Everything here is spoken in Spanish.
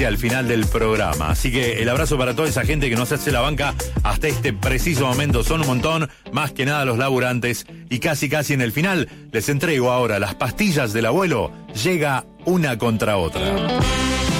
directamente al final del programa. Así que el abrazo para toda esa gente que nos hace la banca hasta este preciso momento. Son un montón, más que nada los laburantes. Y casi en el final les entrego ahora las pastillas del abuelo. Llega una contra otra.